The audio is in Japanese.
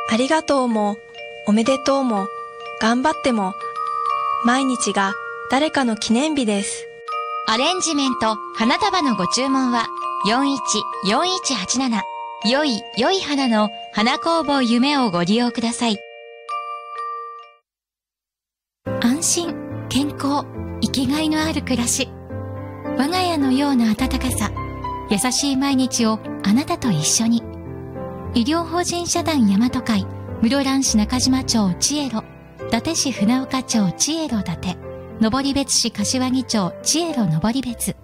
ありがとうも、おめでとうも、頑張っても、毎日が誰かの記念日です。 アレンジメント花束のご注文は414187よい花の花工房夢をご利用ください。安心、健康、生きがいのある暮らし。我が家のような温かさ、優しい毎日をあなたと一緒に。医療法人社団大和会室蘭市中島町千恵路、伊達市船岡町千恵路伊達、登別市柏木町千恵路登別。